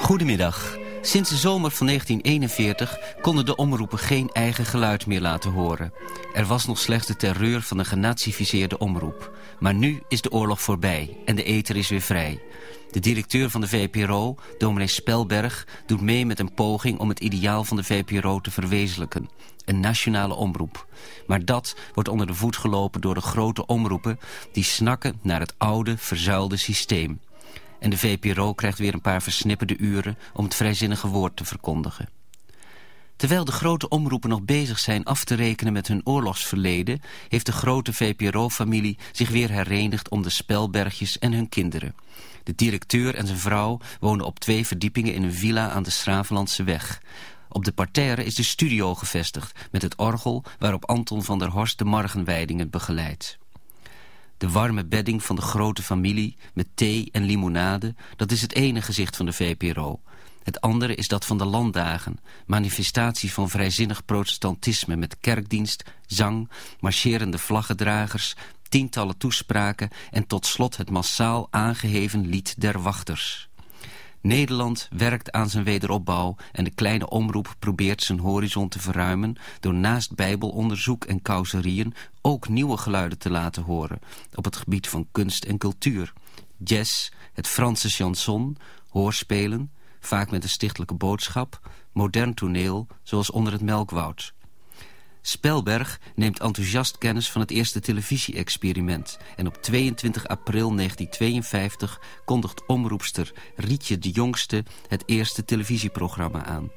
Goedemiddag. Sinds de zomer van 1941 konden de omroepen geen eigen geluid meer laten horen. Er was nog slechts de terreur van een genazificeerde omroep. Maar nu is de oorlog voorbij en de ether is weer vrij. De directeur van de VPRO, dominee Spelberg, doet mee met een poging om het ideaal van de VPRO te verwezenlijken. Een nationale omroep. Maar dat wordt onder de voet gelopen door de grote omroepen die snakken naar het oude, verzuilde systeem. En de VPRO krijgt weer een paar versnipperde uren om het vrijzinnige woord te verkondigen. Terwijl de grote omroepen nog bezig zijn af te rekenen met hun oorlogsverleden, heeft de grote VPRO-familie zich weer herenigd om de Spelbergjes en hun kinderen. De directeur en zijn vrouw wonen op 2 verdiepingen in een villa aan de Schravenlandseweg. Op de parterre is de studio gevestigd met het orgel waarop Anton van der Horst de morgenwijdingen begeleidt. De warme bedding van de grote familie met thee en limonade, dat is het ene gezicht van de VPRO. Het andere is dat van de landdagen, manifestatie van vrijzinnig protestantisme met kerkdienst, zang, marcherende vlaggedragers, tientallen toespraken en tot slot het massaal aangeheven lied der wachters. Nederland werkt aan zijn wederopbouw en de kleine omroep probeert zijn horizon te verruimen door naast bijbelonderzoek en causerieën ook nieuwe geluiden te laten horen op het gebied van kunst en cultuur. Jazz, het Franse chanson, hoorspelen, vaak met een stichtelijke boodschap, modern toneel zoals Onder het Melkwoud. Spelberg neemt enthousiast kennis van het eerste televisie-experiment en op 22 april 1952 kondigt omroepster Rietje de Jongste het eerste televisieprogramma aan.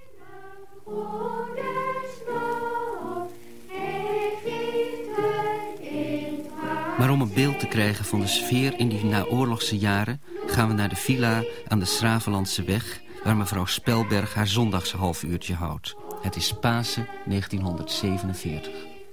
Maar om een beeld te krijgen van de sfeer in die naoorlogse jaren gaan we naar de villa aan de Schravenlandseweg waar mevrouw Spelberg haar zondagshalfuurtje houdt. Het is Pasen 1947.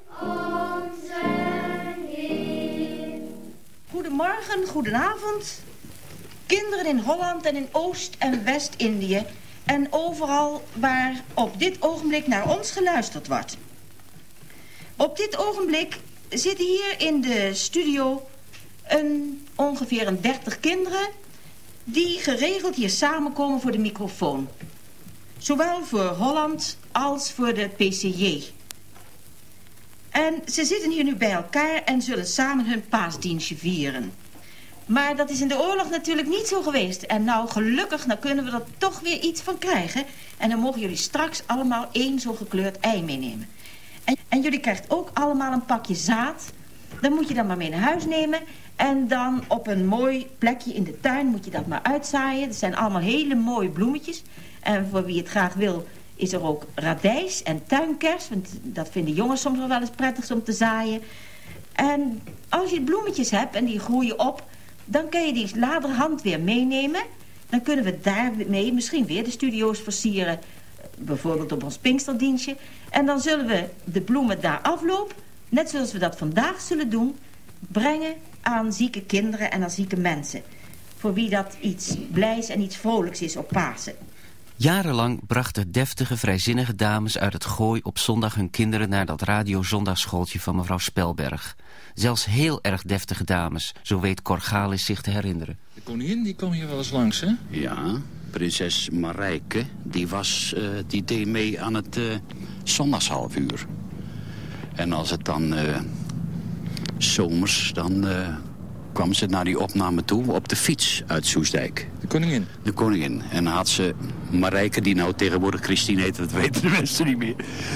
Goedemorgen, goedenavond. Kinderen in Holland en in Oost- en West-Indië en overal waar op dit ogenblik naar ons geluisterd wordt. Op dit ogenblik zitten hier in de studio ongeveer een 30 kinderen die geregeld hier samenkomen voor de microfoon. Zowel voor Holland als voor de PCJ. En ze zitten hier nu bij elkaar en zullen samen hun paasdienstje vieren. Maar dat is in de oorlog natuurlijk niet zo geweest. En nou gelukkig, nou kunnen we er toch weer iets van krijgen. En dan mogen jullie straks allemaal 1 zo gekleurd ei meenemen. En jullie krijgt ook allemaal een pakje zaad. Dan moet je dat maar mee naar huis nemen. En dan op een mooi plekje in de tuin moet je dat maar uitzaaien. Het zijn allemaal hele mooie bloemetjes. En voor wie het graag wil is er ook radijs en tuinkers. Want dat vinden jongens soms nog wel eens prettig om te zaaien. En als je bloemetjes hebt en die groeien op, dan kun je die laterhand weer meenemen. Dan kunnen we daarmee misschien weer de studio's versieren. Bijvoorbeeld op ons Pinksterdienstje. En dan zullen we de bloemen daar afloop, net zoals we dat vandaag zullen doen, brengen aan zieke kinderen en aan zieke mensen. Voor wie dat iets blijs en iets vrolijks is op Pasen. Jarenlang brachten deftige, vrijzinnige dames uit het Gooi op zondag hun kinderen naar dat radiozondagsschooltje van mevrouw Spelberg. Zelfs heel erg deftige dames, zo weet Cor Galis zich te herinneren. De koningin die kwam hier wel eens langs, hè? Ja, prinses Marijke, die deed mee aan het zondagshalfuur. En als het dan zomers, dan kwam ze naar die opname toe op de fiets uit Soestdijk. De koningin? De koningin. En dan had ze Marijke, die nou tegenwoordig Christine heet, dat weten de mensen niet meer.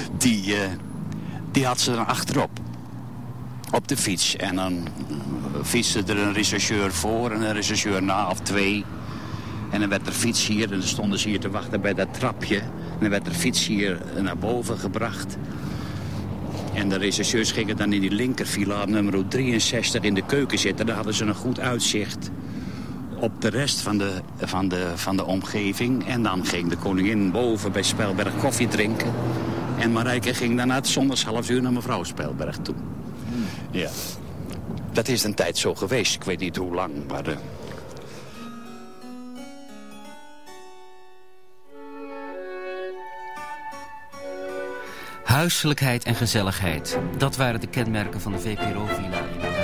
Die had ze dan achterop. Op de fiets. En dan fietste er een rechercheur voor en een rechercheur na of 2. En dan werd er fiets hier en dan stonden ze hier te wachten bij dat trapje. En dan werd er fiets hier naar boven gebracht. En de rechercheurs gingen dan in die linkervilla nummer 63 in de keuken zitten. Daar hadden ze een goed uitzicht op de rest van de omgeving. En dan ging de koningin boven bij Spelberg koffie drinken. En Marijke ging dan na het zondagshalfuur naar mevrouw Spelberg toe. Ja, dat is een tijd zo geweest. Ik weet niet hoe lang, maar... Huiselijkheid en gezelligheid, dat waren de kenmerken van de VPRO-villa.